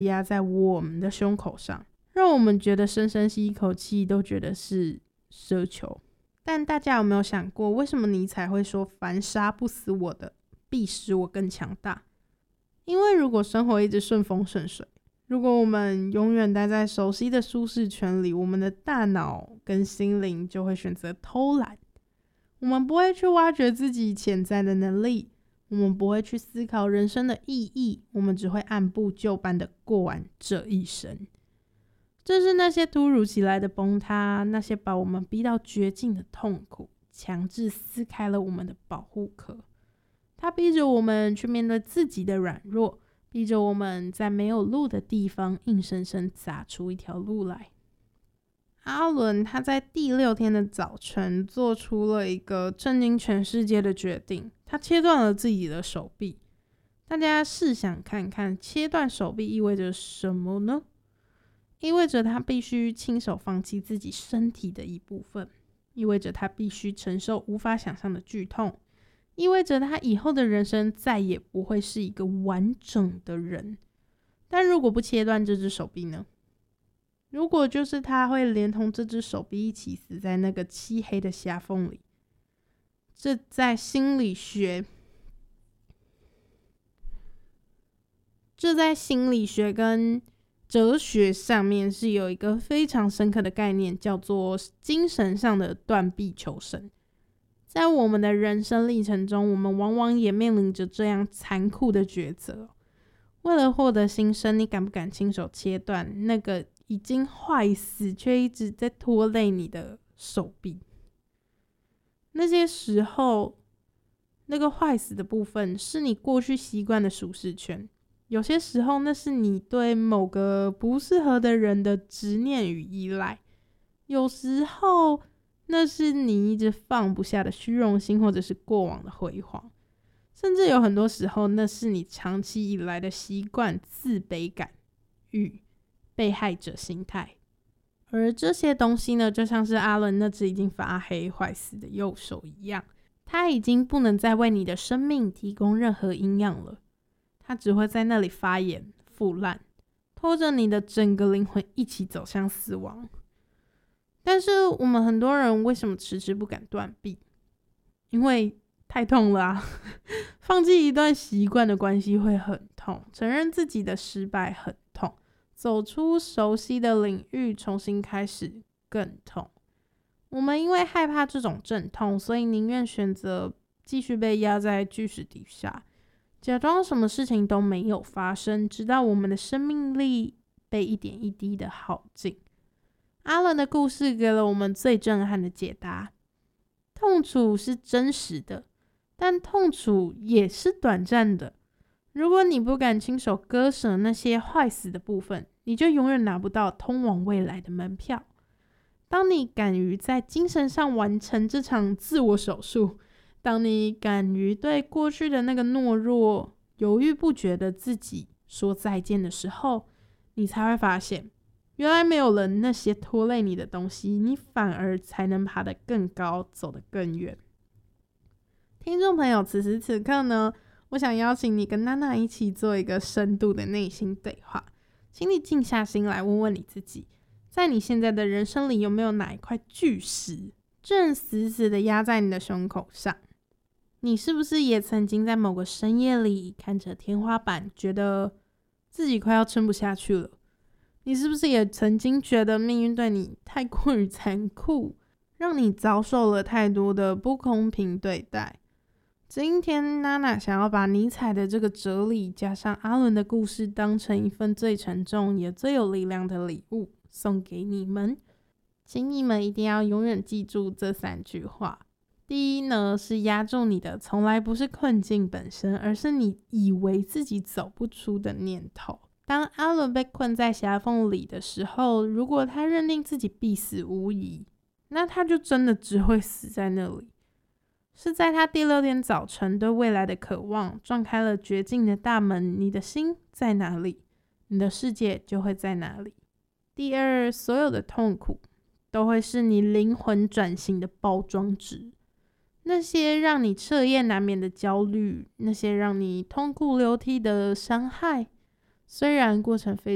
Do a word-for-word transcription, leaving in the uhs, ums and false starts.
压在我们的胸口上，让我们觉得深深吸一口气都觉得是奢求。但大家有没有想过，为什么尼采会说凡杀不死我的，必使我更强大？因为如果生活一直顺风顺水，如果我们永远待在熟悉的舒适圈里，我们的大脑跟心灵就会选择偷懒。我们不会去挖掘自己潜在的能力，我们不会去思考人生的意义，我们只会按部就班的过完这一生。这是那些突如其来的崩塌，那些把我们逼到绝境的痛苦，强制撕开了我们的保护壳。它逼着我们去面对自己的软弱，逼着我们在没有路的地方硬生生砸出一条路来。阿伦他在第六天的早晨做出了一个震惊全世界的决定，他切断了自己的手臂。大家试想看看，切断手臂意味着什么呢？意味着他必须亲手放弃自己身体的一部分，意味着他必须承受无法想象的剧痛，意味着他以后的人生再也不会是一个完整的人。但如果不切断这只手臂呢？如果就是他会连同这只手臂一起死在那个漆黑的狭缝里，这在心理学这在心理学跟哲学上面是有一个非常深刻的概念，叫做精神上的断臂求生。在我们的人生历程中，我们往往也面临着这样残酷的抉择。为了获得新生，你敢不敢亲手切断那个已经坏死却一直在拖累你的手臂？那些时候，那个坏死的部分是你过去习惯的舒适圈，有些时候那是你对某个不适合的人的执念与依赖，有时候那是你一直放不下的虚荣心，或者是过往的辉煌，甚至有很多时候那是你长期以来的习惯、自卑感与被害者心态。而这些东西呢，就像是阿伦那只已经发黑坏死的右手一样，它已经不能再为你的生命提供任何营养了，它只会在那里发炎腐烂，拖着你的整个灵魂一起走向死亡。但是我们很多人为什么迟迟不敢断臂？因为太痛了啊放弃一段习惯的关系会很痛，承认自己的失败很痛，走出熟悉的领域重新开始更痛。我们因为害怕这种阵痛，所以宁愿选择继续被压在巨石底下，假装什么事情都没有发生，直到我们的生命力被一点一滴的耗尽。阿伦的故事给了我们最震撼的解答：痛楚是真实的，但痛楚也是短暂的。如果你不敢亲手割舍那些坏死的部分，你就永远拿不到通往未来的门票。当你敢于在精神上完成这场自我手术，当你敢于对过去的那个懦弱、犹豫不决的自己说再见的时候，你才会发现，原来没有了那些拖累你的东西，你反而才能爬得更高，走得更远。听众朋友，此时此刻呢，我想邀请你跟娜娜一起做一个深度的内心对话，请你静下心来问问你自己，在你现在的人生里，有没有哪一块巨石正死死的压在你的胸口上？你是不是也曾经在某个深夜里看着天花板，觉得自己快要撑不下去了？你是不是也曾经觉得命运对你太过于残酷，让你遭受了太多的不公平对待？今天娜娜想要把尼采的这个哲理加上阿伦的故事，当成一份最沉重也最有力量的礼物送给你们。请你们一定要永远记住这三句话。第一呢，是压住你的从来不是困境本身，而是你以为自己走不出的念头。当阿伦被困在狭缝里的时候，如果他认定自己必死无疑，那他就真的只会死在那里。是在他第六天早晨对未来的渴望撞开了绝境的大门，你的心在哪里，你的世界就会在哪里。第二，所有的痛苦都会是你灵魂转型的包装纸，那些让你彻夜难眠的焦虑，那些让你痛哭流涕的伤害，虽然过程非